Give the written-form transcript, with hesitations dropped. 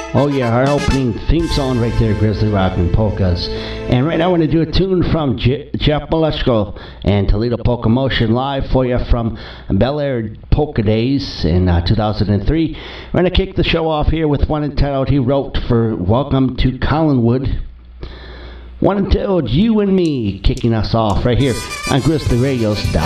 Oh yeah, our opening theme song right there, Grizzly Rock and Polkas. And right now I want to do a tune from Jeff Maleshko and Toledo Polka Motion live for you from Bel Air Polka Days in 2003. We're going to kick the show off here with one entitled he wrote for Welcome to Collinwood. One entitled You and Me, kicking us off right here on GrizzlyRadios.com.